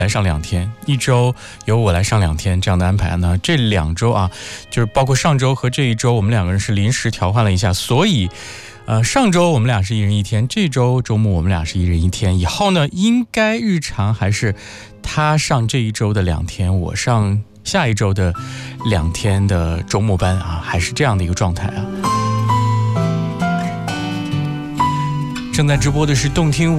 来上2天，一周由我来上2天这样的安排呢。这2周啊，就是包括上周和这一周，我们2个人是临时调换了一下，所以上周我们俩是1人1天，这周周末我们俩是1人1天。以后呢，应该日常还是他上这一周的2天，我上下一周的2天的周末班啊，还是这样的一个状态啊。正在直播的是动听